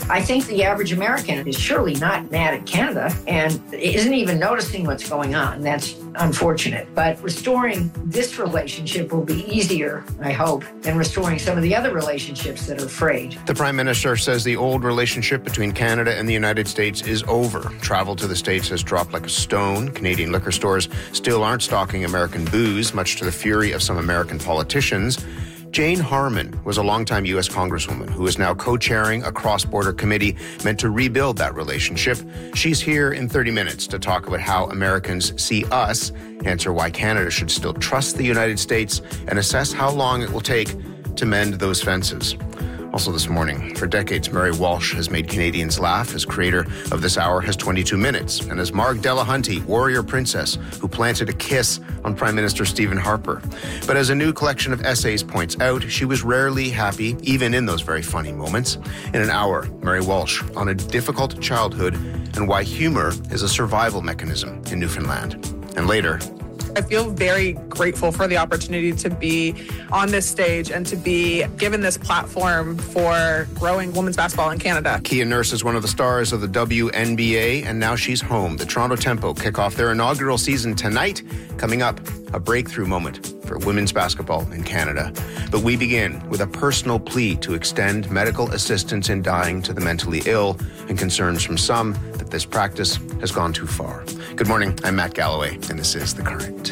I think the average American is surely not mad at Canada and isn't even noticing what's going on. That's unfortunate. But restoring this relationship will be easier, I hope, than restoring some of the other relationships that are frayed. The Prime Minister says the old relationship between Canada and the United States is over. Travel to the States has dropped like a stone. Canadian liquor stores still aren't stocking American booze, much to the fury of some American politicians. Jane Harman was a longtime U.S. Congresswoman who is now co-chairing a cross-border committee meant to rebuild that relationship. She's here in 30 minutes to talk about how Americans see us, answer why Canada should still trust the United States, and assess how long it will take to mend those fences. Also this morning, for decades, Mary Walsh has made Canadians laugh. As creator of This Hour has 22 Minutes. And as Marg Delahunty, warrior princess, who planted a kiss on Prime Minister Stephen Harper. But as a new collection of essays points out, she was rarely happy, even in those very funny moments. In an hour, Mary Walsh on a difficult childhood and why humor is a survival mechanism in Newfoundland. And later, I feel very grateful for the opportunity to be on this stage and to be given this platform for growing women's basketball in Canada. Kia Nurse is one of the stars of the WNBA, and now she's home. The Toronto Tempo kick off their inaugural season tonight. Coming up, a breakthrough moment for women's basketball in Canada. But we begin with a personal plea to extend medical assistance in dying to the mentally ill, and concerns from some that this practice has gone too far. Good morning, I'm Matt Galloway, and this is The Current.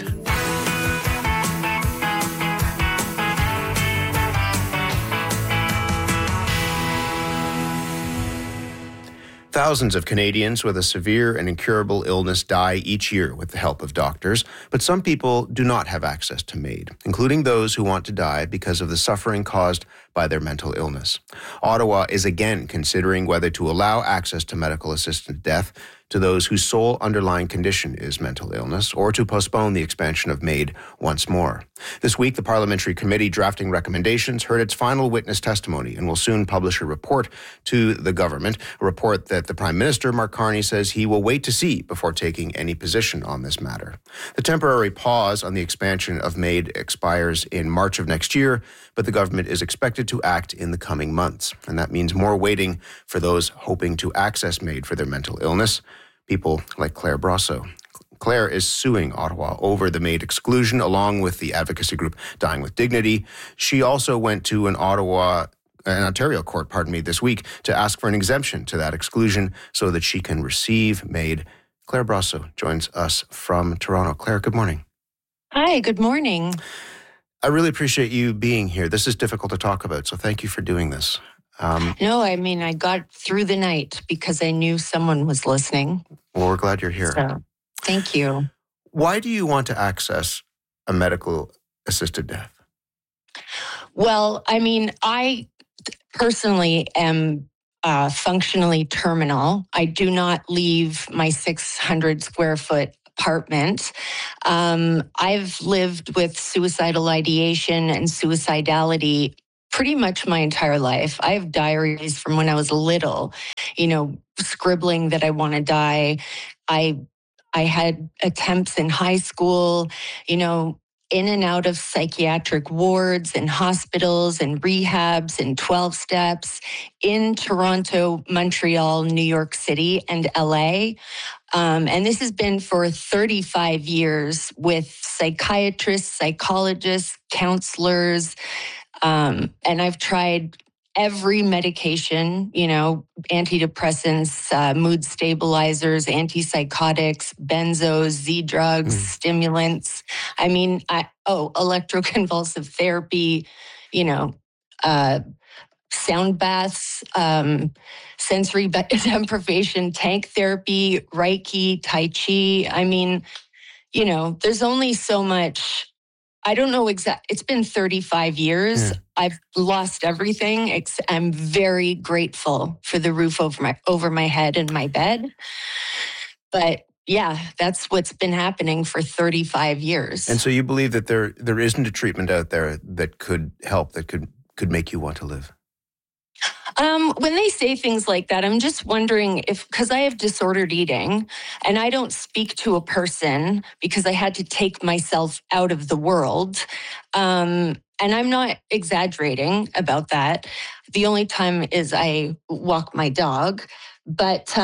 Thousands of Canadians with a severe and incurable illness die each year with the help of doctors, but some people do not have access to MAID, including those who want to die because of the suffering caused by their mental illness. Ottawa is again considering whether to allow access to medical assisted death to those whose sole underlying condition is mental illness, or to postpone the expansion of MAID once more. This week, the Parliamentary Committee drafting recommendations heard its final witness testimony and will soon publish a report to the government, a report that the Prime Minister, Mark Carney, says he will wait to see before taking any position on this matter. The temporary pause on the expansion of MAID expires in March of next year, but the government is expected to act in the coming months, and that means more waiting for those hoping to access MAID for their mental illness. People like Claire Brasso. Claire is suing Ottawa over the MAID exclusion, along with the advocacy group Dying with Dignity. She also went to an Ontario court, this week to ask for an exemption to that exclusion so that she can receive MAID. Claire Brasso joins us from Toronto. Claire, good morning. Hi, good morning. I really appreciate you being here. This is difficult to talk about, so thank you for doing this. No, I got through the night because I knew someone was listening. Well, we're glad you're here. So, thank you. Why do you want to access a medical assisted death? Well, I personally am functionally terminal. I do not leave my 600 square foot apartment. I've lived with suicidal ideation and suicidality pretty much my entire life. I have diaries from when I was little, scribbling that I want to die. I had attempts in high school, in and out of psychiatric wards and hospitals and rehabs and 12 steps in Toronto, Montreal, New York City, and LA. And this has been for 35 years with psychiatrists, psychologists, counselors, and I've tried every medication, antidepressants, mood stabilizers, antipsychotics, benzos, Z-drugs, stimulants. Electroconvulsive therapy, sound baths, sensory deprivation, tank therapy, Reiki, Tai Chi. There's only so much. I don't know exactly. It's been 35 years. Yeah. I've lost everything. I'm very grateful for the roof over my head and my bed. But yeah, that's what's been happening for 35 years. And so you believe that there isn't a treatment out there that could help, that could make you want to live? When they say things like that, I'm just wondering if, because I have disordered eating and I don't speak to a person because I had to take myself out of the world. And I'm not exaggerating about that. The only time is I walk my dog. But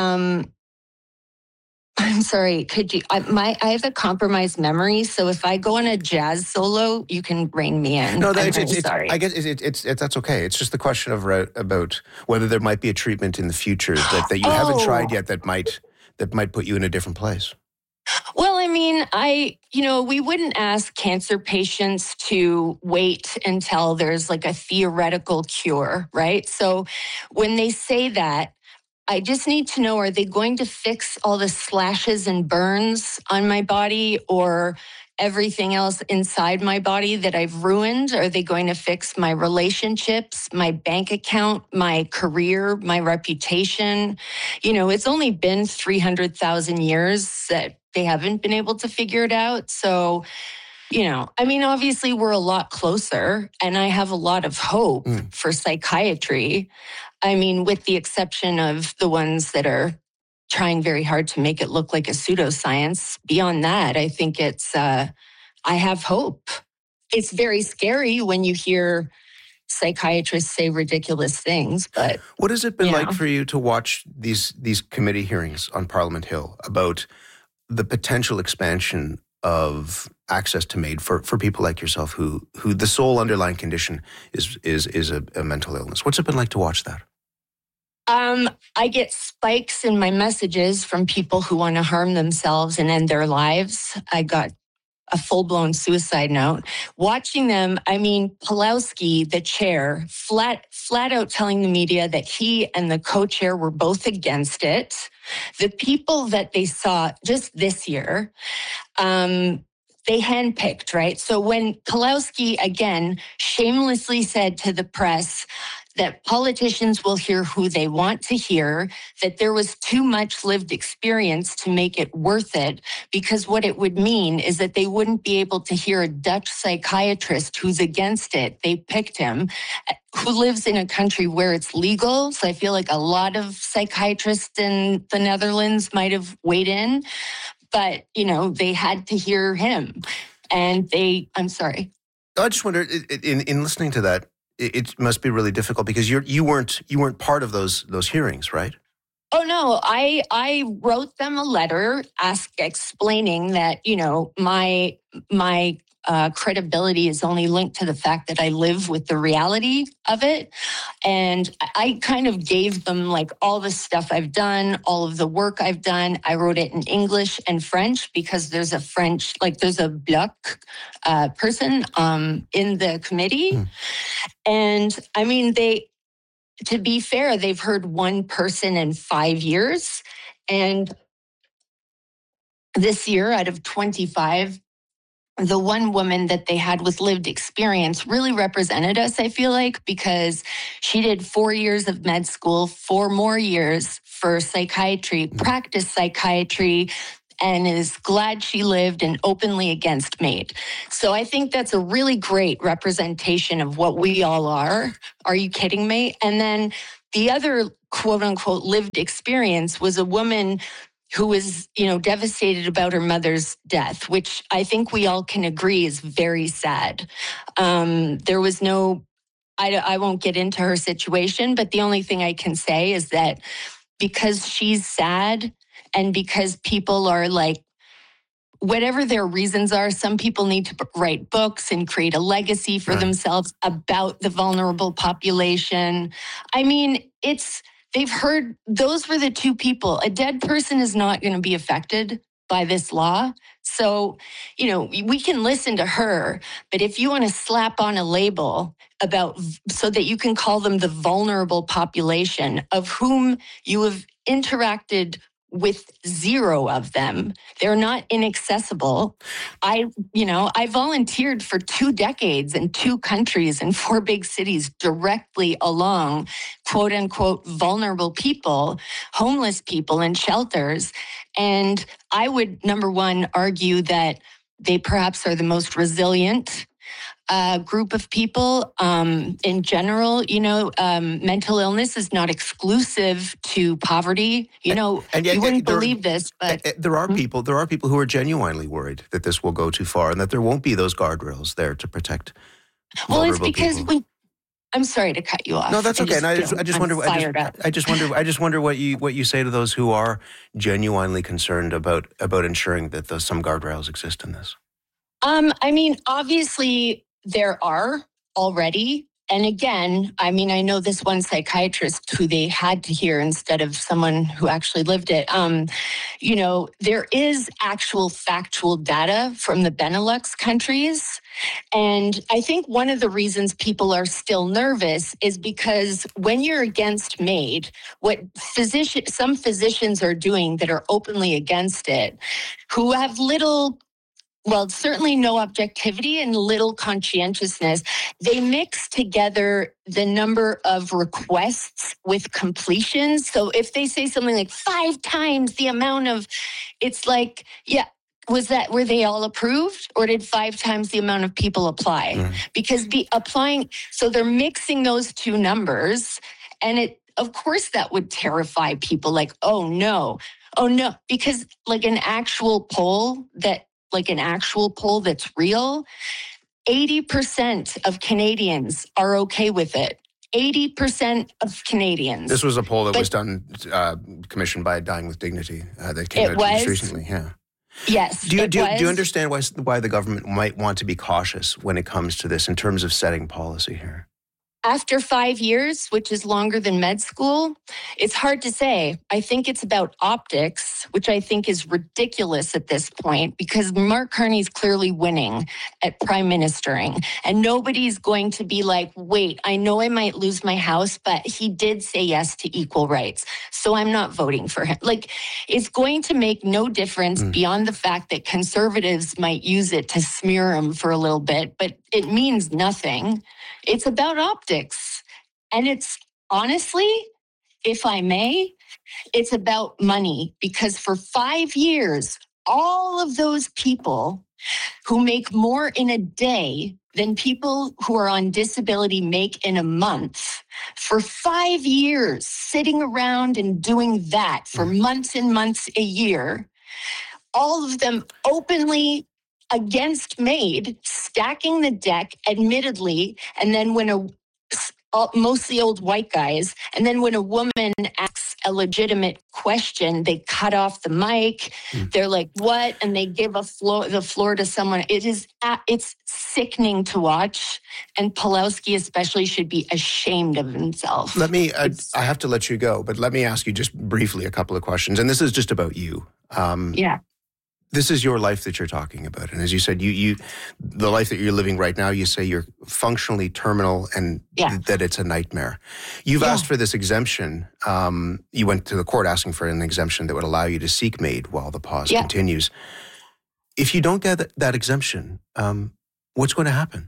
I'm sorry, could you? I have a compromised memory, so if I go on a jazz solo, you can rein me in. No, I'm sorry. I guess it's that's okay. It's just the question of about whether there might be a treatment in the future that you haven't tried yet that might put you in a different place. Well, I mean, we wouldn't ask cancer patients to wait until there's like a theoretical cure, right? So when they say that, I just need to know, are they going to fix all the slashes and burns on my body or everything else inside my body that I've ruined? Are they going to fix my relationships, my bank account, my career, my reputation? It's only been 300,000 years that they haven't been able to figure it out. So, obviously we're a lot closer, and I have a lot of hope for psychiatry. I mean, with the exception of the ones that are trying very hard to make it look like a pseudoscience. Beyond that, I think I have hope. It's very scary when you hear psychiatrists say ridiculous things, but what has it been like for you to watch these committee hearings on Parliament Hill about the potential expansion of access to MAID for people like yourself who the sole underlying condition is a mental illness? What's it been like to watch that? I get spikes in my messages from people who want to harm themselves and end their lives. I got a full-blown suicide note. Watching them, Pawlowski, the chair, flat out telling the media that he and the co-chair were both against it. The people that they saw just this year, they handpicked, right? So when Pawlowski, again, shamelessly said to the press that politicians will hear who they want to hear, that there was too much lived experience to make it worth it, because what it would mean is that they wouldn't be able to hear a Dutch psychiatrist who's against it. They picked him, who lives in a country where it's legal. So I feel like a lot of psychiatrists in the Netherlands might have weighed in, but, they had to hear him. And I'm sorry. I just wonder, in listening to that, it must be really difficult because you weren't part of those hearings, right? Oh no, I wrote them a letter explaining that my credibility is only linked to the fact that I live with the reality of it, and I kind of gave them like all the stuff I've done, all of the work I've done. I wrote it in English and French because there's a Bloc person in the committee. And to be fair, they've heard one person in 5 years. And this year, out of 25, the one woman that they had with lived experience really represented us, I feel like, because she did 4 years of med school, 4 more years for psychiatry, practiced psychiatry, and is glad she lived and openly against MAID. So I think that's a really great representation of what we all are. Are you kidding me? And then the other quote unquote lived experience was a woman who was, devastated about her mother's death, which I think we all can agree is very sad. There was I won't get into her situation, but the only thing I can say is that because she's sad, and because people are like, whatever their reasons are, some people need to write books and create a legacy for themselves about the vulnerable population. They've heard, those were the two people. A dead person is not going to be affected by this law. So, we can listen to her, but if you want to slap on a label so that you can call them the vulnerable population of whom you have interacted with 0 of them. They're not inaccessible. I volunteered for 2 decades in 2 countries in 4 big cities directly along quote unquote vulnerable people, homeless people in shelters. And I would, number one, argue that they perhaps are the most resilient. group of people. In general, mental illness is not exclusive to poverty. And yet, you wouldn't believe this, but there are people who are genuinely worried that this will go too far and that there won't be those guardrails there to protect vulnerable people. Well, it's because I'm sorry to cut you off. No, that's okay. And I just wonder what you say to those who are genuinely concerned about ensuring that some guardrails exist in this. Obviously there are already. And again, I know this one psychiatrist who they had to hear instead of someone who actually lived it. There is actual factual data from the Benelux countries. And I think one of the reasons people are still nervous is because when you're against MAID, what some physicians are doing that are openly against it, who have certainly no objectivity and little conscientiousness. They mix together the number of requests with completions. So if they say something like 5 times the amount of, it's like, yeah, were they all approved, or did 5 times the amount of people apply? Mm. Because so they're mixing those two numbers, and of course that would terrify people, like, oh no, because an actual poll that's real, 80% of Canadians are okay with it. 80% of Canadians. This was a poll that was done, commissioned by Dying with Dignity, that came out just recently. Yeah. Yes. Do you understand why the government might want to be cautious when it comes to this in terms of setting policy here? After 5 years, which is longer than med school, it's hard to say. I think it's about optics, which I think is ridiculous at this point, because Mark Carney's clearly winning at prime ministering. And nobody's going to be like, wait, I know I might lose my house, but he did say yes to equal rights, so I'm not voting for him. It's going to make no difference beyond the fact that conservatives might use it to smear him for a little bit, but it means nothing. It's about optics. And it's honestly, if I may, it's about money, because for 5 years, all of those people who make more in a day than people who are on disability make in a month, for 5 years, sitting around and doing that for months and months a year, all of them openly against MAID, stacking the deck, admittedly, and then when mostly old white guys, and then when a woman asks a legitimate question, they cut off the mic. They're like, what? And they give the floor to someone. It's sickening to watch, and Pawlowski especially should be ashamed of himself. I have to let you go, but let me ask you just briefly a couple of questions, and this is just about you. Yeah. This is your life that you're talking about. And as you said, the life that you're living right now, you say you're functionally terminal and that it's a nightmare. You've asked for this exemption. You went to the court asking for an exemption that would allow you to seek MAID while the pause continues. If you don't get that exemption, what's going to happen?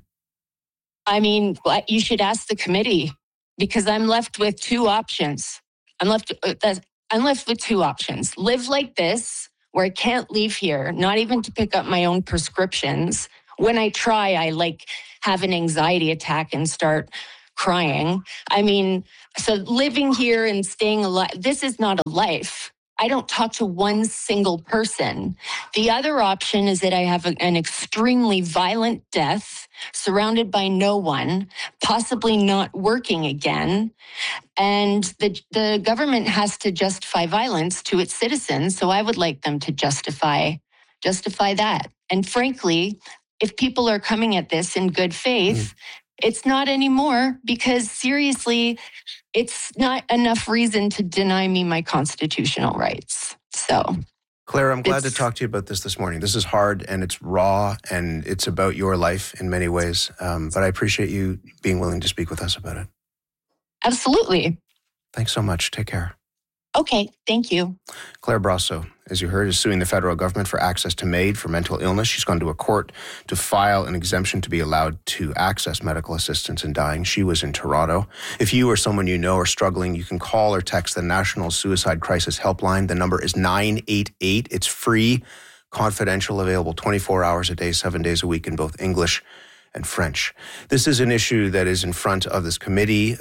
You should ask the committee, because I'm left with 2 options. I'm left with 2 options. Live like this, where I can't leave here, not even to pick up my own prescriptions. When I try, I have an anxiety attack and start crying. So living here and staying alive, this is not a life. I don't talk to one single person. The other option is that I have an extremely violent death, surrounded by no one, possibly not working again. And the government has to justify violence to its citizens. So I would like them to justify that. And frankly, if people are coming at this in good faith, it's not anymore, because seriously, it's not enough reason to deny me my constitutional rights. So, Claire, I'm glad to talk to you about this morning. This is hard and it's raw and it's about your life in many ways. But I appreciate you being willing to speak with us about it. Absolutely. Thanks so much. Take care. Okay, thank you. Claire Brasso, as you heard, is suing the federal government for access to MAID for mental illness. She's gone to a court to file an exemption to be allowed to access medical assistance in dying. She was in Toronto. If you or someone you know are struggling, you can call or text the National Suicide Crisis Helpline. The number is 988. It's free, confidential, available 24 hours a day, 7 days a week in both English and French. This is an issue that is in front of this committee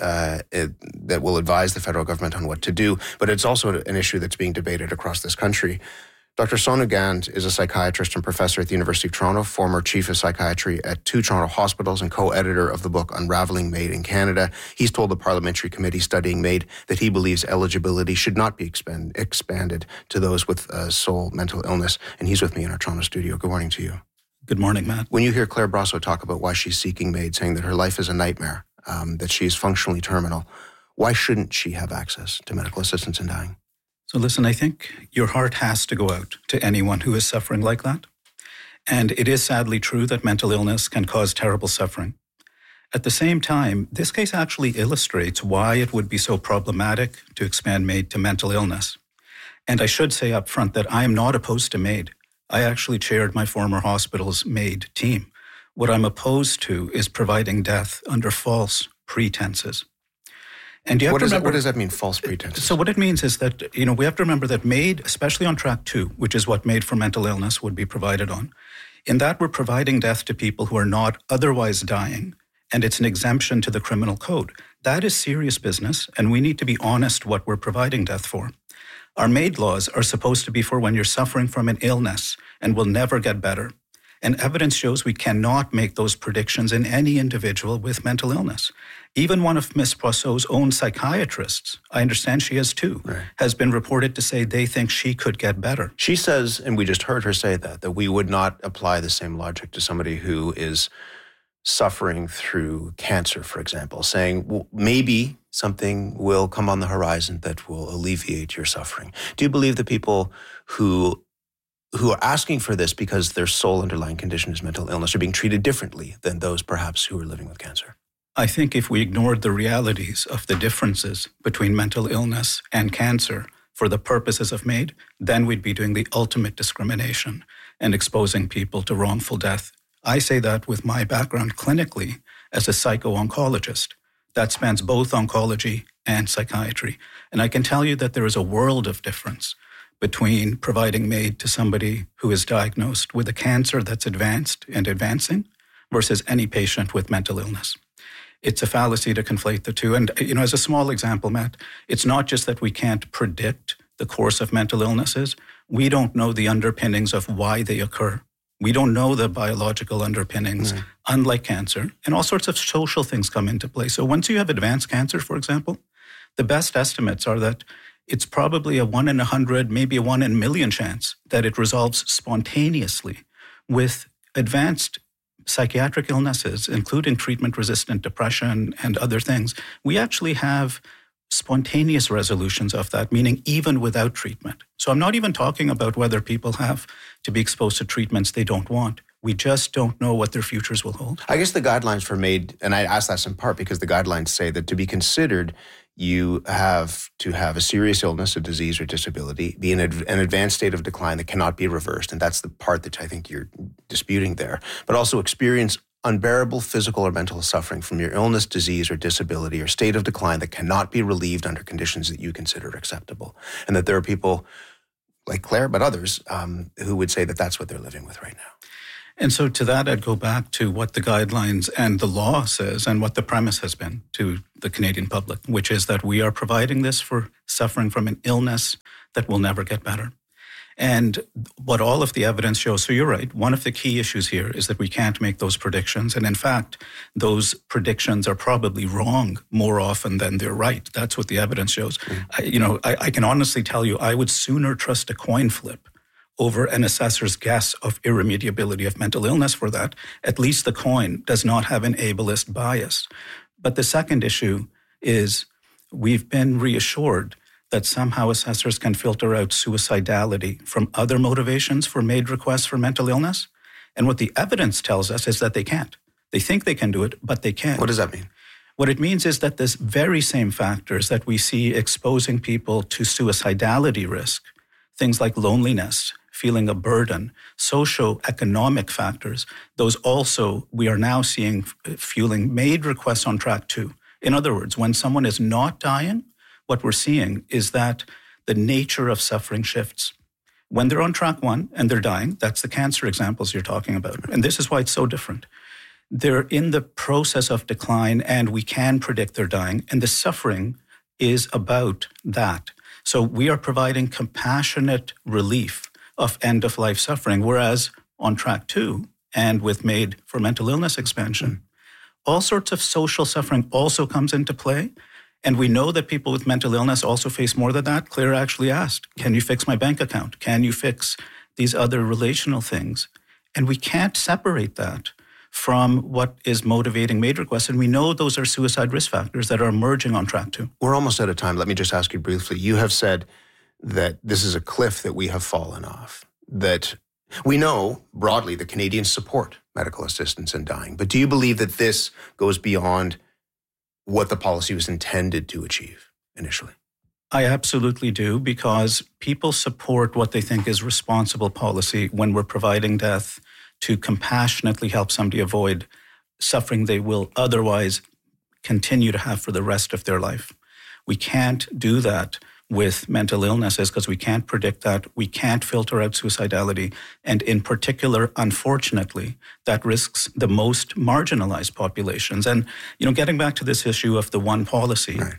that will advise the federal government on what to do, but it's also an issue that's being debated across this country. Dr. Sonu Gand is a psychiatrist and professor at the University of Toronto, former chief of psychiatry at 2 Toronto hospitals and co-editor of the book Unraveling MAID in Canada. He's told the parliamentary committee studying MAID that he believes eligibility should not be expanded to those with sole mental illness. And he's with me in our Toronto studio. Good morning to you. Good morning, Matt. When you hear Claire Brasso talk about why she's seeking MAID, saying that her life is a nightmare, that she's functionally terminal, why shouldn't she have access to medical assistance in dying? So listen, I think your heart has to go out to anyone who is suffering like that. And it is sadly true that mental illness can cause terrible suffering. At the same time, this case actually illustrates why it would be so problematic to expand MAID to mental illness. And I should say up front that I am not opposed to MAID. I actually chaired my former hospital's MAID team. What I'm opposed to is providing death under false pretenses. And you have to remember, what does that mean, false pretenses? So what it means is that, we have to remember that MAID, especially on track 2, which is what MAID for mental illness would be provided on, in that we're providing death to people who are not otherwise dying, and it's an exemption to the criminal code. That is serious business, and we need to be honest what we're providing death for. Our MAID laws are supposed to be for when you're suffering from an illness and will never get better. And evidence shows we cannot make those predictions in any individual with mental illness. Even one of Ms. Brasso's own psychiatrists, I understand she has 2, right, has been reported to say they think she could get better. She says, and we just heard her say that we would not apply the same logic to somebody who is suffering through cancer, for example, saying, well, maybe something will come on the horizon that will alleviate your suffering. Do you believe that people who are asking for this because their sole underlying condition is mental illness are being treated differently than those perhaps who are living with cancer? I think if we ignored the realities of the differences between mental illness and cancer for the purposes of MAID, then we'd be doing the ultimate discrimination and exposing people to wrongful death. I say that with my background clinically as a psycho-oncologist. That spans both oncology and psychiatry. And I can tell you that there is a world of difference between providing MAID to somebody who is diagnosed with a cancer that's advanced and advancing versus any patient with mental illness. It's a fallacy to conflate the two. And, as a small example, Matt, it's not just that we can't predict the course of mental illnesses. We don't know the underpinnings of why they occur. We don't know the biological underpinnings, unlike cancer. And all sorts of social things come into play. So once you have advanced cancer, for example, the best estimates are that it's probably a 1 in 100, maybe a 1 in a million chance that it resolves spontaneously. With advanced psychiatric illnesses, including treatment-resistant depression and other things, we actually have spontaneous resolutions of that, meaning even without treatment. So I'm not even talking about whether people have to be exposed to treatments they don't want. We just don't know what their futures will hold. I guess the guidelines for MAID, and I ask that in part because the guidelines say that to be considered, you have to have a serious illness, a disease, or disability, be in an advanced state of decline that cannot be reversed. And that's the part that I think you're disputing there. But also experience unbearable physical or mental suffering from your illness, disease, or disability, or state of decline that cannot be relieved under conditions that you consider acceptable. And that there are people like Claire, but others, who would say that that's what they're living with right now. And so to that, I'd go back to what the guidelines and the law says and what the premise has been to the Canadian public, which is that we are providing this for suffering from an illness that will never get better. And what all of the evidence shows, so you're right, one of the key issues here is that we can't make those predictions. And in fact, those predictions are probably wrong more often than they're right. That's what the evidence shows. I can honestly tell you, I would sooner trust a coin flip over an assessor's guess of irremediability of mental illness for that. At least the coin does not have an ableist bias. But the second issue is we've been reassured that somehow assessors can filter out suicidality from other motivations for MAID requests for mental illness. And what the evidence tells us is that they can't. They think they can do it, but they can't. What does that mean? What it means is that this very same factors that we see exposing people to suicidality risk, things like loneliness, feeling a burden, socio-economic factors, those also we are now seeing fueling MAID requests on track 2. In other words, when someone is not dying, what we're seeing is that the nature of suffering shifts. When they're on track 1 and they're dying, that's the cancer examples you're talking about. And this is why it's so different. they're in the process of decline and we can predict they're dying. And the suffering is about that. So we are providing compassionate relief of end-of-life suffering, whereas on track 2 and with MAID for mental illness expansion, all sorts of social suffering also comes into play. And we know that people with mental illness also face more than that. Claire actually asked, can you fix my bank account? Can you fix these other relational things? And we can't separate that from what is motivating MAID requests. And we know those are suicide risk factors that are emerging on track 2. We're almost out of time. Let me just ask you briefly. You have said that this is a cliff that we have fallen off, that we know broadly that Canadians support medical assistance in dying. But do you believe that this goes beyond what the policy was intended to achieve initially? I absolutely do, because people support what they think is responsible policy when we're providing death to compassionately help somebody avoid suffering they will otherwise continue to have for the rest of their life. We can't do that with mental illnesses because we can't predict that. We can't filter out suicidality. And in particular, unfortunately, that risks the most marginalized populations. And, getting back to this issue of the one policy, right.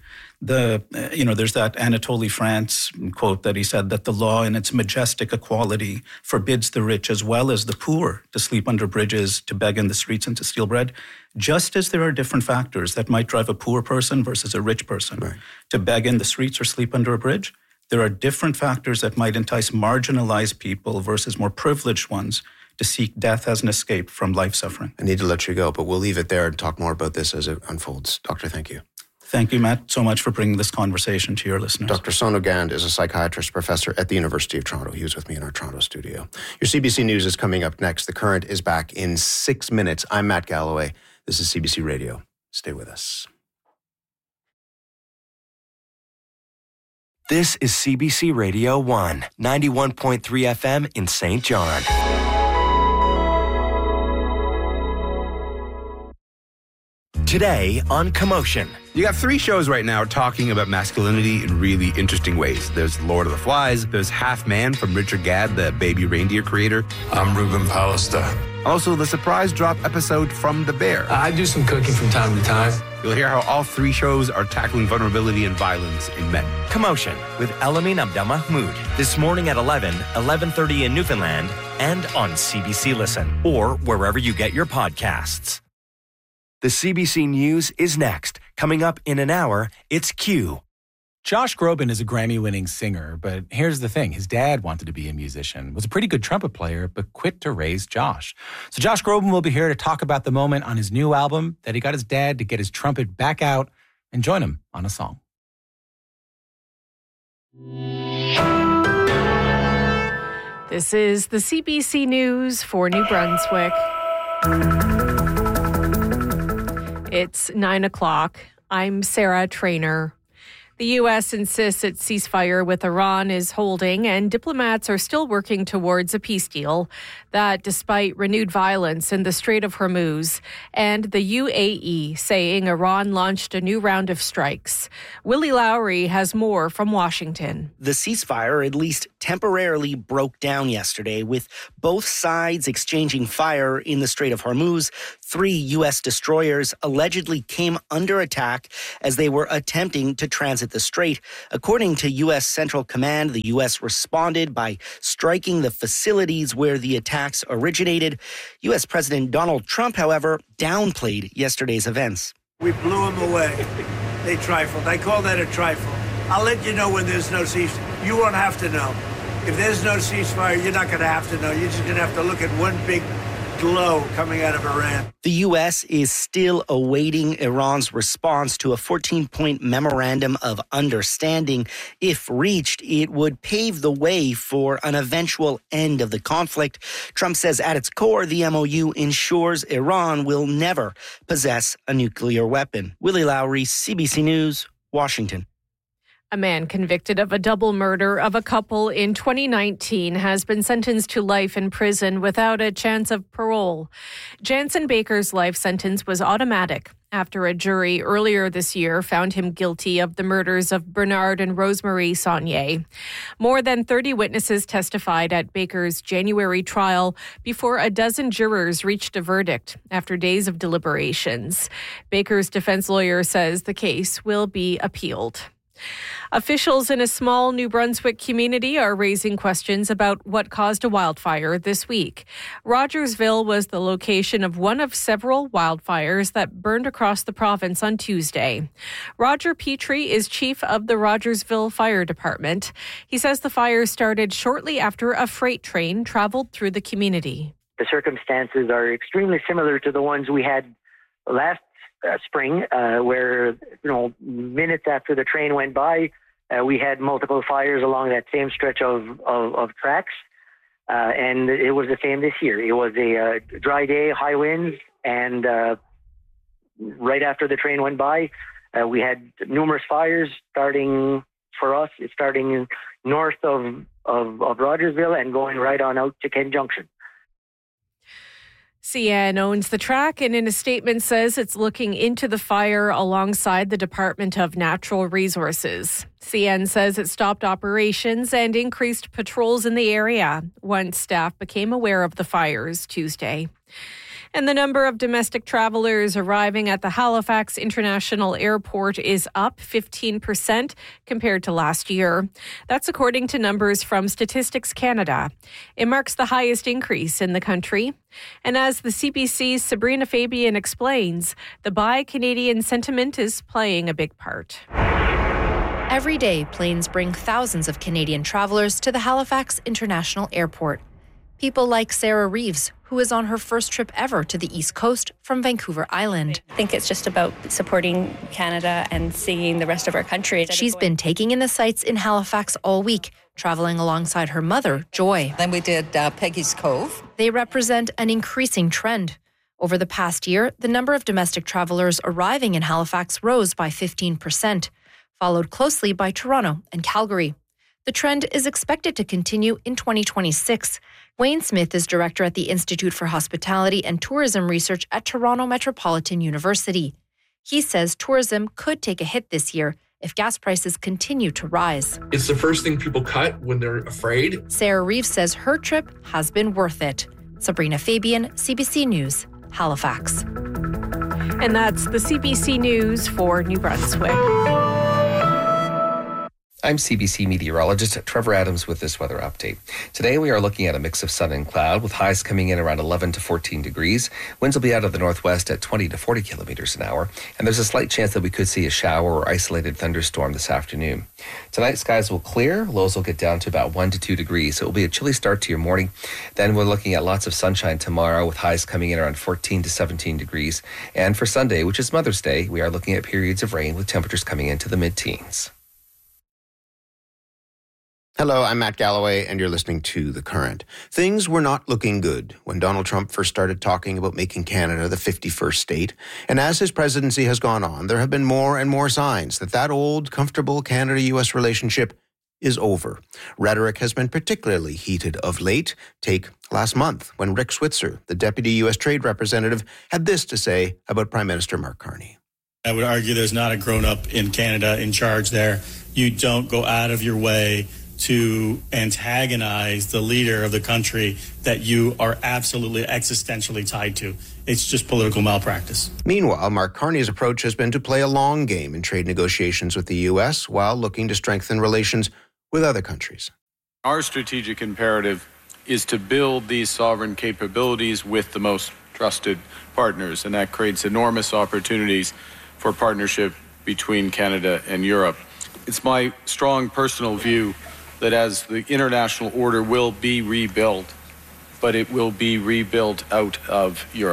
There's that Anatole France quote that he said that the law in its majestic equality forbids the rich as well as the poor to sleep under bridges, to beg in the streets, and to steal bread. Just as there are different factors that might drive a poor person versus a rich person right. to beg in the streets or sleep under a bridge, there are different factors that might entice marginalized people versus more privileged ones to seek death as an escape from life suffering. I need to let you go, but we'll leave it there and talk more about this as it unfolds. Doctor, thank you. Thank you, Matt, so much for bringing this conversation to your listeners. Dr. Sonu Gand is a psychiatrist professor at the University of Toronto. He was with me in our Toronto studio. Your CBC News is coming up next. The Current is back in 6 minutes. I'm Matt Galloway. This is CBC Radio. Stay with us. This is CBC Radio 1, 91.3 FM in St. John. Today on Commotion. You got 3 shows right now talking about masculinity in really interesting ways. There's Lord of the Flies. There's Half Man from Richard Gadd, the Baby Reindeer creator. I'm Ruben Pallister. Also, the surprise drop episode from The Bear. I do some cooking from time to time. You'll hear how all 3 shows are tackling vulnerability and violence in men. Commotion with Elamin Abdelmahmoud. This morning at 11:30 in Newfoundland, and on CBC Listen, or wherever you get your podcasts. The CBC News is next. Coming up in an hour, it's Q. Josh Groban is a Grammy-winning singer, but here's the thing. His dad wanted to be a musician, was a pretty good trumpet player, but quit to raise Josh. So Josh Groban will be here to talk about the moment on his new album that he got his dad to get his trumpet back out and join him on a song. This is the CBC News for New Brunswick. It's 9 o'clock. I'm Sarah Traynor. The U.S. insists its ceasefire with Iran is holding, and diplomats are still working towards a peace deal. That despite renewed violence in the Strait of Hormuz and the UAE saying Iran launched a new round of strikes. Willie Lowry has more from Washington. The ceasefire at least temporarily broke down yesterday, with both sides exchanging fire in the Strait of Hormuz. 3 U.S. destroyers allegedly came under attack as they were attempting to transit the strait. According to U.S. Central Command, the U.S. responded by striking the facilities where the attacks originated. U.S. President Donald Trump, however, downplayed yesterday's events. We blew them away. They trifled. I call that a trifle. I'll let you know when there's no ceasefire. You won't have to know. If there's no ceasefire, you're not going to have to know. You're just going to have to look at one big glow coming out of Iran. The U.S. is still awaiting Iran's response to a 14-point memorandum of understanding. If reached, it would pave the way for an eventual end of the conflict. Trump says at its core, the MOU ensures Iran will never possess a nuclear weapon. Willie Lowry, CBC News, Washington. A man convicted of a double murder of a couple in 2019 has been sentenced to life in prison without a chance of parole. Jansen Baker's life sentence was automatic after a jury earlier this year found him guilty of the murders of Bernard and Rosemary Saunier. More than 30 witnesses testified at Baker's January trial before a dozen jurors reached a verdict after days of deliberations. Baker's defense lawyer says the case will be appealed. Officials in a small New Brunswick community are raising questions about what caused a wildfire this week. Rogersville was the location of one of several wildfires that burned across the province on Tuesday. Roger Petrie is chief of the Rogersville Fire Department. He says the fire started shortly after a freight train traveled through the community. The circumstances are extremely similar to the ones we had last spring, where, minutes after the train went by, we had multiple fires along that same stretch of tracks. And it was the same this year. It was a dry day, high winds, and right after the train went by, we had numerous fires starting north of Rogersville and going right on out to Kent Junction. CN owns the track and in a statement says it's looking into the fire alongside the Department of Natural Resources. CN says it stopped operations and increased patrols in the area once staff became aware of the fires Tuesday. And the number of domestic travelers arriving at the Halifax International Airport is up 15% compared to last year. That's according to numbers from Statistics Canada. It marks the highest increase in the country. And as the CBC's Sabrina Fabian explains, the Buy Canadian sentiment is playing a big part. Every day, planes bring thousands of Canadian travelers to the Halifax International Airport. People like Sarah Reeves, who is on her first trip ever to the East Coast from Vancouver Island. I think it's just about supporting Canada and seeing the rest of our country. She's been taking in the sights in Halifax all week, traveling alongside her mother, Joy. Then we did Peggy's Cove. They represent an increasing trend. Over the past year, the number of domestic travelers arriving in Halifax rose by 15%, followed closely by Toronto and Calgary. The trend is expected to continue in 2026. Wayne Smith is director at the Institute for Hospitality and Tourism Research at Toronto Metropolitan University. He says tourism could take a hit this year if gas prices continue to rise. It's the first thing people cut when they're afraid. Sarah Reeves says her trip has been worth it. Sabrina Fabian, CBC News, Halifax. And that's the CBC News for New Brunswick. I'm CBC meteorologist Trevor Adams with this weather update. Today we are looking at a mix of sun and cloud with highs coming in around 11 to 14 degrees. Winds will be out of the northwest at 20 to 40 kilometers an hour. And there's a slight chance that we could see a shower or isolated thunderstorm this afternoon. Tonight skies will clear. Lows will get down to about 1 to 2 degrees. So it will be a chilly start to your morning. Then we're looking at lots of sunshine tomorrow with highs coming in around 14 to 17 degrees. And for Sunday, which is Mother's Day, we are looking at periods of rain with temperatures coming into the mid-teens. Hello, I'm Matt Galloway, and you're listening to The Current. Things were not looking good when Donald Trump first started talking about making Canada the 51st state. And as his presidency has gone on, there have been more and more signs that old, comfortable Canada-U.S. relationship is over. Rhetoric has been particularly heated of late. Take last month, when Rick Switzer, the deputy U.S. trade representative, had this to say about Prime Minister Mark Carney. I would argue there's not a grown-up in Canada in charge there. You don't go out of your way to antagonize the leader of the country that you are absolutely existentially tied to. It's just political malpractice. Meanwhile, Mark Carney's approach has been to play a long game in trade negotiations with the U.S. while looking to strengthen relations with other countries. Our strategic imperative is to build these sovereign capabilities with the most trusted partners, and that creates enormous opportunities for partnership between Canada and Europe. It's my strong personal view that as the international order will be rebuilt, but it will be rebuilt out of Europe.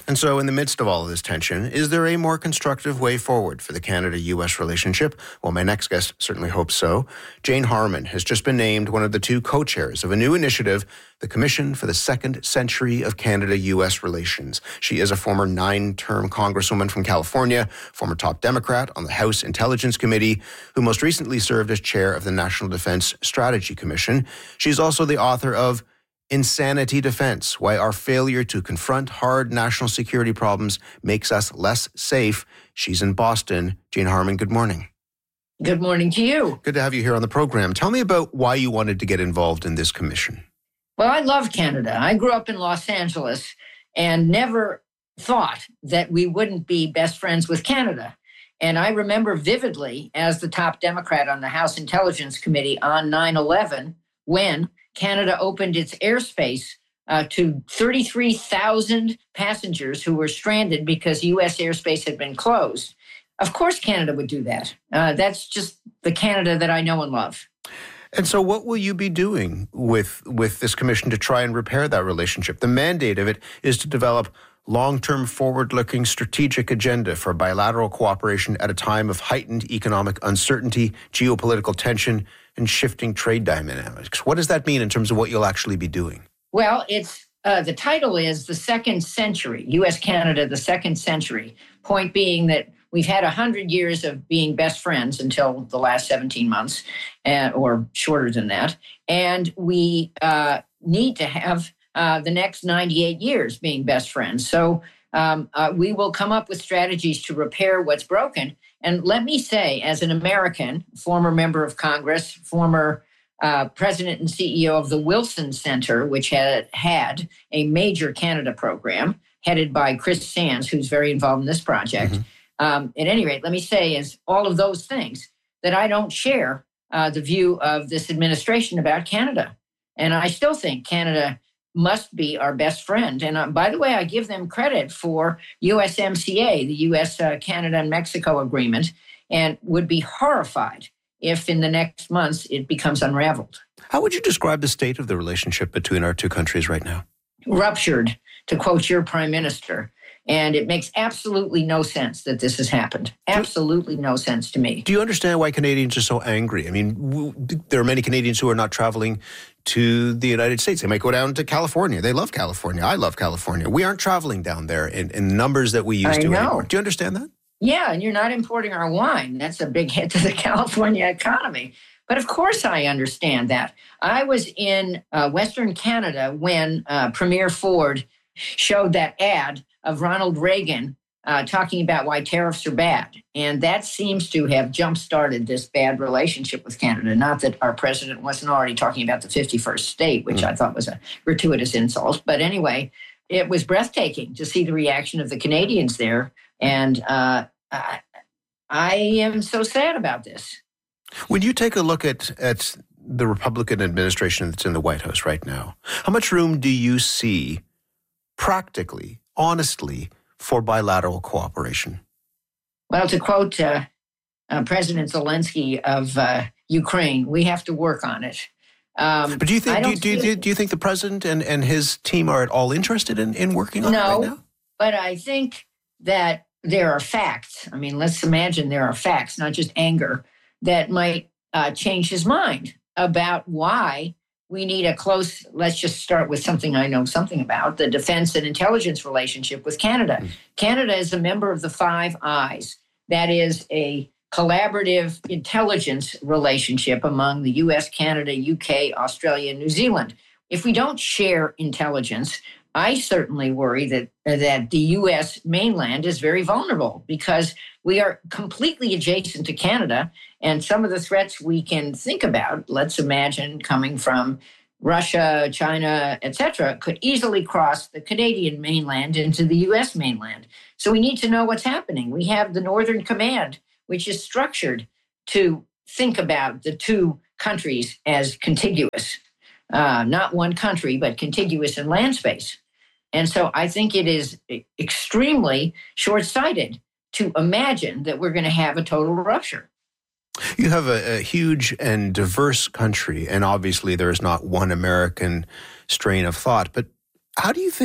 And so in the midst of all of this tension, is there a more constructive way forward for the Canada-U.S. relationship? Well, my next guest certainly hopes so. Jane Harman has just been named one of the two co-chairs of a new initiative, the Commission for the Second Century of Canada-U.S. Relations. She is a former 9-term Congresswoman from California, former top Democrat on the House Intelligence Committee, who most recently served as chair of the National Defense Strategy Commission. She's also the author of Insanity Defense, Why Our Failure to Confront Hard National Security Problems Makes Us Less Safe. She's in Boston. Jane Harman, good morning. Good morning to you. Good to have you here on the program. Tell me about why you wanted to get involved in this commission. Well, I love Canada. I grew up in Los Angeles and never thought that we wouldn't be best friends with Canada. And I remember vividly, as the top Democrat on the House Intelligence Committee on 9/11, when Canada opened its airspace to 33,000 passengers who were stranded because U.S. airspace had been closed. Of course, Canada would do that. That's just the Canada that I know and love. And so what will you be doing with this commission to try and repair that relationship? The mandate of it is to develop long-term, forward-looking strategic agenda for bilateral cooperation at a time of heightened economic uncertainty, geopolitical tension, and shifting trade dynamics. What does that mean in terms of what you'll actually be doing? Well, it's the title is The Second Century, U.S.-Canada, The Second Century. Point being that we've had 100 years of being best friends until the last 17 months, or shorter than that. And we need to have the next 98 years being best friends. So we will come up with strategies to repair what's broken. And let me say, as an American, former member of Congress, former president and CEO of the Wilson Center, which had a major Canada program headed by Chris Sands, who's very involved in this project. Mm-hmm. At any rate, let me say is all of those things that I don't share the view of this administration about Canada. And I still think Canada must be our best friend. And by the way, I give them credit for USMCA, the U.S. Canada and Mexico agreement, and would be horrified if in the next months it becomes unraveled. How would you describe the state of the relationship between our two countries right now? Ruptured, to quote your prime minister. And it makes absolutely no sense that this has happened. Absolutely no sense to me. Do you understand why Canadians are so angry? I mean, there are many Canadians who are not traveling to the United States. They might go down to California. They love California. I love California. We aren't traveling down there in numbers that we used to anymore. Do you understand that? Yeah, and you're not importing our wine. That's a big hit to the California economy. But of course I understand that. I was in Western Canada when Premier Ford showed that ad of Ronald Reagan talking about why tariffs are bad. And that seems to have jump-started this bad relationship with Canada. Not that our president wasn't already talking about the 51st state, which I thought was a gratuitous insult. But anyway, it was breathtaking to see the reaction of the Canadians there. And I am so sad about this. When you take a look at the Republican administration that's in the White House right now, how much room do you see practically, honestly, for bilateral cooperation? Well, to quote President Zelensky of Ukraine, we have to work on it. But do you think do you think the president and his team are at all interested in working on it right now? No, but I think that there are facts. I mean, let's imagine there are facts, not just anger, that might change his mind about why we need a close, let's just start with something I know something about, the defense and intelligence relationship with Canada. Canada is a member of the Five Eyes. That is a collaborative intelligence relationship among the US, Canada, UK, Australia, and New Zealand. If we don't share intelligence, I certainly worry that the U.S. mainland is very vulnerable because we are completely adjacent to Canada, and some of the threats we can think about, let's imagine coming from Russia, China, etc., could easily cross the Canadian mainland into the U.S. mainland. So we need to know what's happening. We have the Northern Command, which is structured to think about the two countries as contiguous. Not one country, but contiguous in land space. And so I think it is extremely short-sighted to imagine that we're going to have a total rupture. You have a huge and diverse country, and obviously there is not one American strain of thought. But how do you think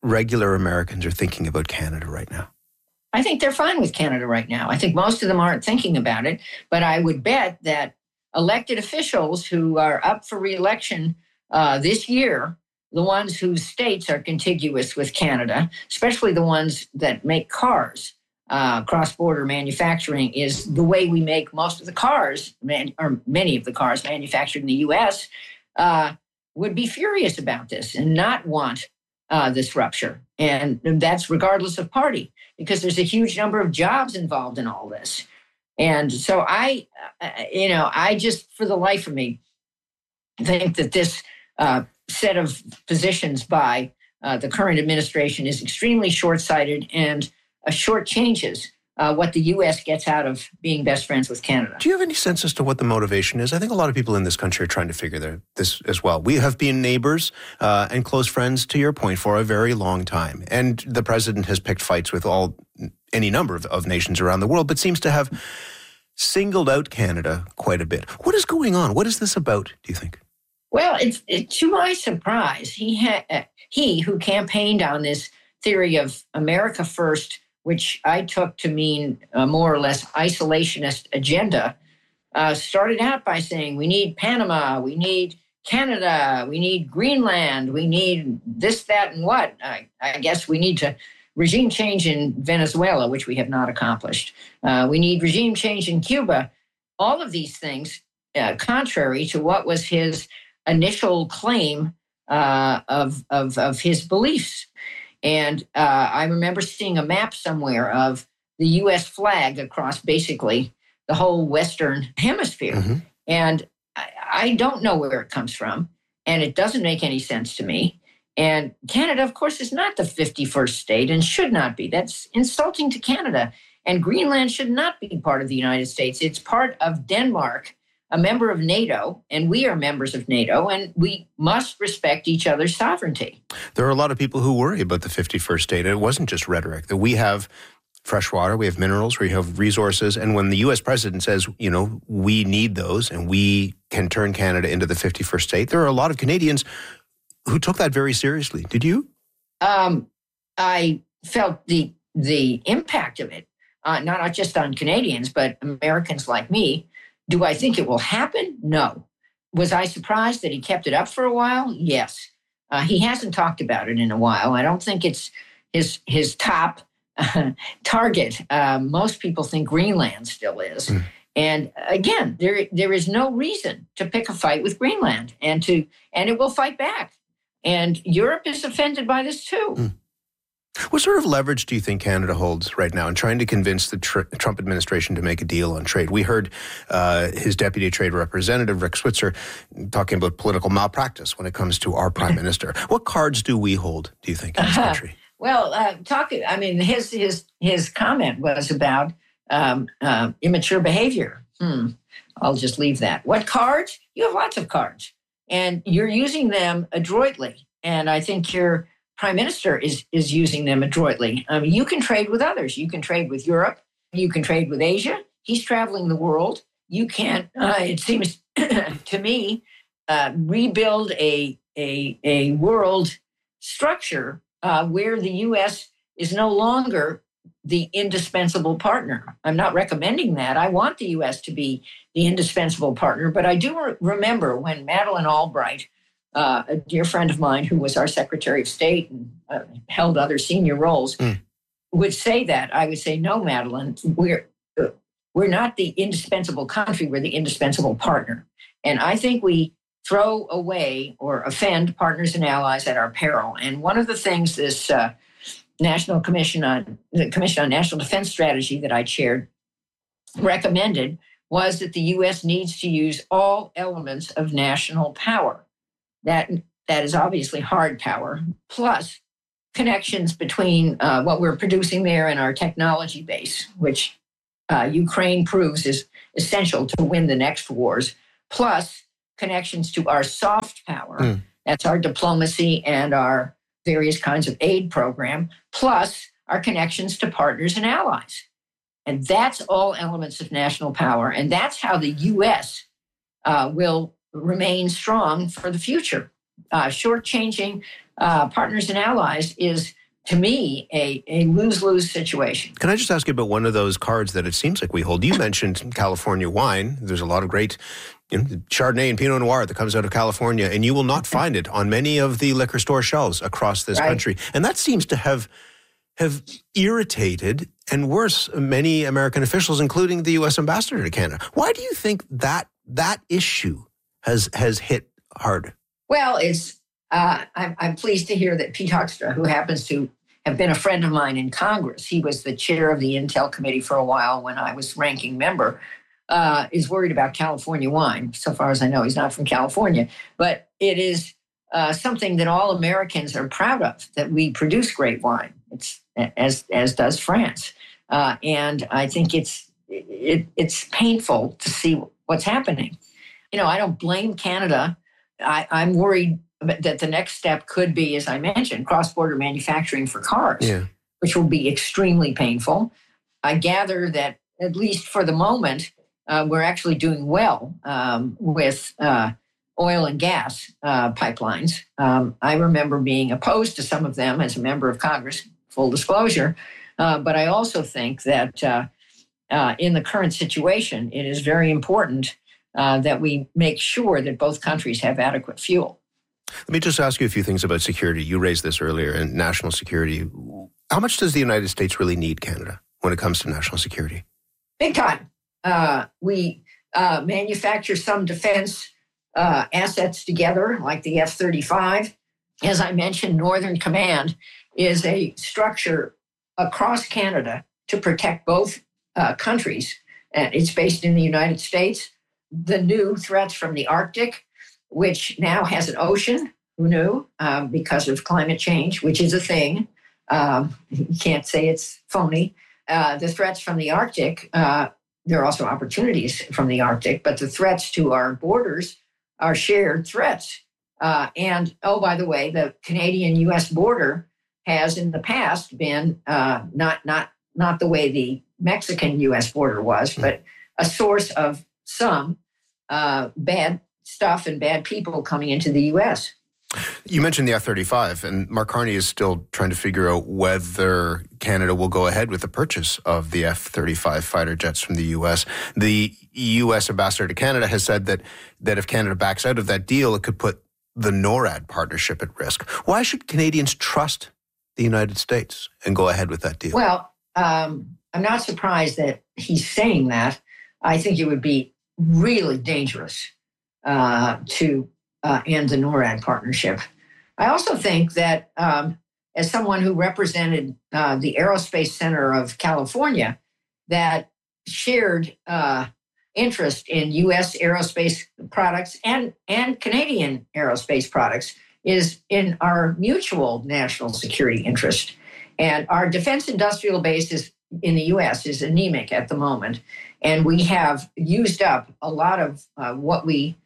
regular Americans are thinking about Canada right now? I think they're fine with Canada right now. I think most of them aren't thinking about it, but I would bet that elected officials who are up for re-election this year, the ones whose states are contiguous with Canada, especially the ones that make cars, cross-border manufacturing is the way we make most of the cars, or many of the cars manufactured in the U.S., would be furious about this and not want this rupture. And that's regardless of party, because there's a huge number of jobs involved in all this. And so I just, for the life of me, think that this set of positions by the current administration is extremely short-sighted and shortchanges what the U.S. gets out of being best friends with Canada. Do you have any sense as to what the motivation is? I think a lot of people in this country are trying to figure this as well. We have been neighbors and close friends, to your point, for a very long time. And the president has picked fights with any number of nations around the world, but seems to have singled out Canada quite a bit. What is going on? What is this about, do you think? Well, to my surprise, he who campaigned on this theory of America first, which I took to mean a more or less isolationist agenda, started out by saying we need Panama, we need Canada, we need Greenland, we need this, that, and what. I guess we need to regime change in Venezuela, which we have not accomplished. We need regime change in Cuba. All of these things, contrary to what was his initial claim of his beliefs. And I remember seeing a map somewhere of the U.S. flag across basically the whole Western Hemisphere. Mm-hmm. And I don't know where it comes from, and it doesn't make any sense to me. And Canada, of course, is not the 51st state and should not be. That's insulting to Canada. And Greenland should not be part of the United States. It's part of Denmark, a member of NATO, and we are members of NATO, and we must respect each other's sovereignty. There are a lot of people who worry about the 51st state. It wasn't just rhetoric, that we have fresh water, we have minerals, we have resources, and when the U.S. president says, we need those and we can turn Canada into the 51st state, there are a lot of Canadians who took that very seriously. Did you? I felt the impact of it, not just on Canadians, but Americans like me. Do I think it will happen? No. Was I surprised that he kept it up for a while? Yes. He hasn't talked about it in a while. I don't think it's his top target. Most people think Greenland still is. Mm. And again, there is no reason to pick a fight with Greenland, and it will fight back. And Europe is offended by this too. Mm. What sort of leverage do you think Canada holds right now in trying to convince the Trump administration to make a deal on trade? We heard his deputy trade representative, Rick Switzer, talking about political malpractice when it comes to our prime minister. What cards do we hold, do you think, in this country? Well, his comment was about immature behavior. I'll just leave that. What cards? You have lots of cards, and you're using them adroitly. And I think your prime minister is using them adroitly. You can trade with others. You can trade with Europe. You can trade with Asia. He's traveling the world. You can't, it seems to me, rebuild a world structure where the U.S. is no longer the indispensable partner. I'm not recommending that. I want the U.S. to be the indispensable partner, but I do remember when Madeleine Albright, a dear friend of mine who was our Secretary of State and held other senior roles, would say that. I would say, no, Madeleine, we're not the indispensable country, we're the indispensable partner. And I think we throw away or offend partners and allies at our peril. And one of the things this the Commission on National Defense Strategy that I chaired recommended was that the U.S. needs to use all elements of national power. That is obviously hard power, plus connections between what we're producing there and our technology base, which Ukraine proves is essential to win the next wars, plus connections to our soft power. That's our diplomacy and our various kinds of aid program, plus our connections to partners and allies. And that's all elements of national power. And that's how the U.S. will remain strong for the future. shortchanging partners and allies is, to me, a lose-lose situation. Can I just ask you about one of those cards that it seems like we hold? You mentioned California wine. There's a lot of great Chardonnay and Pinot Noir that comes out of California, and you will not find it on many of the liquor store shelves across this country. And that seems to have irritated, and worse, many American officials, including the U.S. ambassador to Canada. Why do you think that issue has hit hard? Well, I'm pleased to hear that Pete Hoekstra, who happens to have been a friend of mine in Congress, he was the chair of the Intel Committee for a while when I was ranking member, is worried about California wine. So far as I know, he's not from California, but it is something that all Americans are proud of, that we produce great wine. It's as does France, and I think it's painful to see what's happening. I don't blame Canada. I'm worried that the next step could be, as I mentioned, cross-border manufacturing for cars, which will be extremely painful. I gather that, at least for the moment, we're actually doing well with oil and gas pipelines. I remember being opposed to some of them as a member of Congress, full disclosure, but I also think that in the current situation, it is very important that we make sure that both countries have adequate fuel. Let me just ask you a few things about security. You raised this earlier, and national security. How much does the United States really need Canada when it comes to national security? Big time. We manufacture some defense assets together, like the F-35. As I mentioned, Northern Command is a structure across Canada to protect both countries. It's based in the United States. The new threats from the Arctic, which now has an ocean, who knew, because of climate change, which is a thing. You can't say it's phony. The threats from the Arctic, there are also opportunities from the Arctic, but the threats to our borders are shared threats. And, by the way, the Canadian-U.S. border has in the past been not the way the Mexican-U.S. border was, but a source of some bad stuff and bad people coming into the U.S. You mentioned the F-35, and Mark Carney is still trying to figure out whether Canada will go ahead with the purchase of the F-35 fighter jets from the U.S. The U.S. ambassador to Canada has said that if Canada backs out of that deal, it could put the NORAD partnership at risk. Why should Canadians trust the United States and go ahead with that deal? Well, I'm not surprised that he's saying that. I think it would be really dangerous to end the NORAD partnership. I also think that as someone who represented the Aerospace Center of California, that shared interest in U.S. aerospace products and Canadian aerospace products is in our mutual national security interest. And our defense industrial base in the U.S. is anemic at the moment. And we have used up a lot of what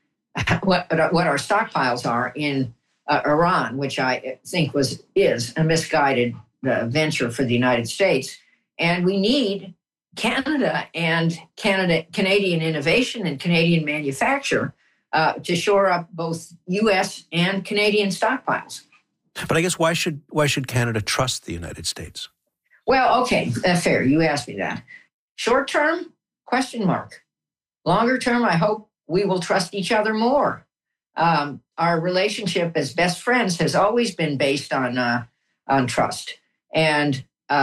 our stockpiles are in Iran, which I think is a misguided venture for the United States. And we need Canada and Canadian innovation and Canadian manufacture to shore up both U.S. and Canadian stockpiles. But I guess why should Canada trust the United States? Well, okay, fair. You asked me that. Short term, question mark. Longer term, I hope we will trust each other more. Our relationship as best friends has always been based on trust. And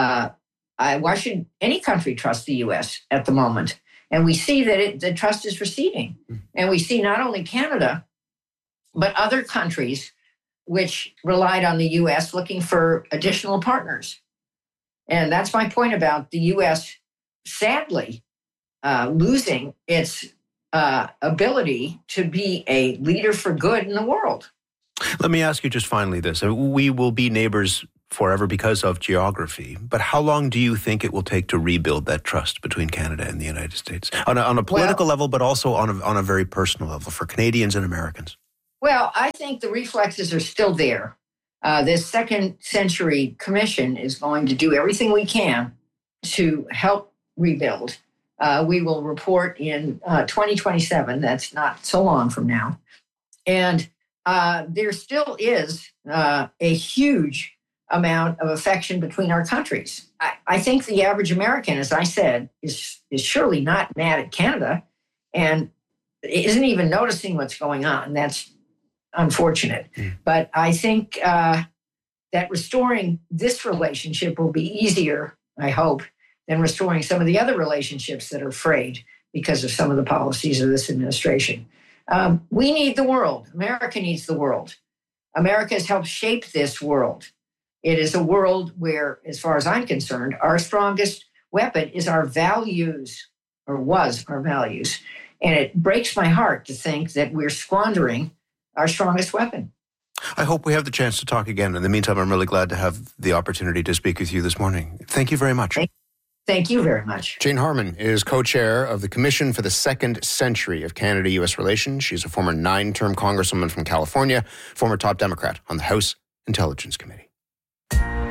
why should any country trust the U.S. at the moment? And we see that the trust is receding. And we see not only Canada, but other countries which relied on the U.S. looking for additional partners. And that's my point about the U.S. sadly losing its ability to be a leader for good in the world. Let me ask you just finally this. We will be neighbors forever because of geography, but how long do you think it will take to rebuild that trust between Canada and the United States? On a political level, but also on a very personal level for Canadians and Americans? Well, I think the reflexes are still there. This Second Century Commission is going to do everything we can to help rebuild. We will report in 2027. That's not so long from now. And there still is a huge amount of affection between our countries. I think the average American, as I said, is surely not mad at Canada and isn't even noticing what's going on. That's unfortunate. But I think that restoring this relationship will be easier, I hope, than restoring some of the other relationships that are frayed because of some of the policies of this administration. We need the world. America needs the world. America has helped shape this world. It is a world where, as far as I'm concerned, our strongest weapon is our values, or was our values. And it breaks my heart to think that we're squandering our strongest weapon. I hope we have the chance to talk again. In the meantime, I'm really glad to have the opportunity to speak with you this morning. Thank you very much. Thank you very much. Jane Harman is co-chair of the Commission for the Second Century of Canada-U.S. Relations. She's a former 9-term congresswoman from California, former top Democrat on the House Intelligence Committee.